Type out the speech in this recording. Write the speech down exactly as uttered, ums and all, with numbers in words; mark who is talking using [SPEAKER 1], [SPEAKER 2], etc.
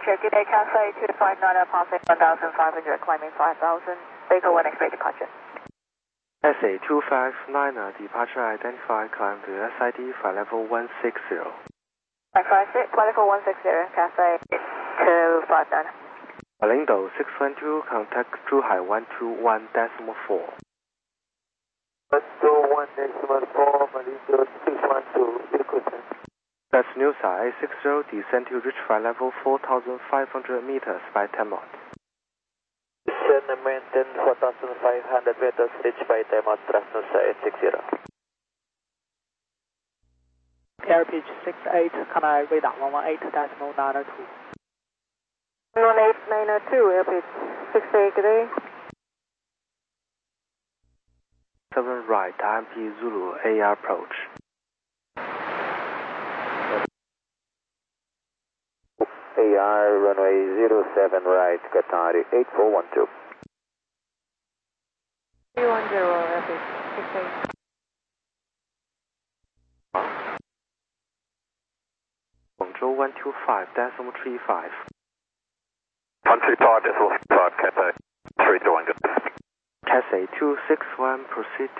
[SPEAKER 1] Departure, good day, Cathay two five nine, passing one thousand five hundred, climbing five thousand, vehicle one expect departure.
[SPEAKER 2] Cathay two five nine, departure identified, climb to S I D, flight level one six zero.
[SPEAKER 1] five five six, flight level one six zero, Cathay two five nine.
[SPEAKER 2] 领导 six one two, contact 珠海one two one decimal four.
[SPEAKER 3] one two one decimal four, Malaysia six one two, requesting.
[SPEAKER 2] That's Nusa eight six zero, descend to reach flight level four thousand five hundred meters by ten knots.
[SPEAKER 3] Descend and maintain four thousand five hundred meters, reach by ten knots, thrust Nusa eight six zero.
[SPEAKER 4] Air pitch six eight, Kanai radar one one eight decimal nine two.
[SPEAKER 1] one eight nine two, air pitch six eight, good day.
[SPEAKER 2] seven right, I M P Zulu, A R approach.
[SPEAKER 3] A R runway zero seven right, Qatari eight four one two.
[SPEAKER 1] three one zero, air pitch six eight.
[SPEAKER 2] Guangzhou one two five decimal three five.
[SPEAKER 3] one two five decimal five, Cathay three two one, good.
[SPEAKER 2] Cathay two six one, proceed.